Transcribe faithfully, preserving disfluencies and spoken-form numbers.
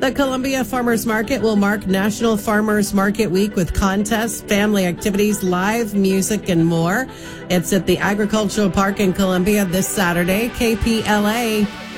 The Columbia Farmers Market will mark National Farmers Market Week with contests, family activities, live music, and more. It's at the Agricultural Park in Columbia this Saturday. K P L A